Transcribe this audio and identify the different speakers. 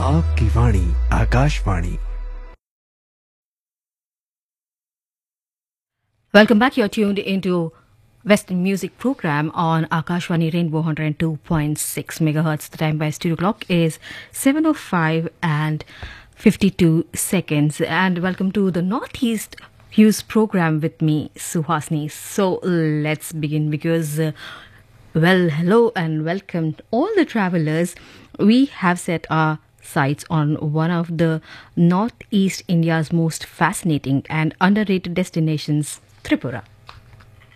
Speaker 1: आपकी वाणी Akashvani.
Speaker 2: Welcome back. You're tuned into Western Music Program on Akashwani Rainbow 102.6 megahertz. The time by studio clock is 7:05 and 52 seconds. And welcome to the Northeast Views program with me, Suhasini. So let's begin because, hello and welcome all the travelers. We have set our sights on one of the Northeast India's most fascinating and underrated destinations, Tripura.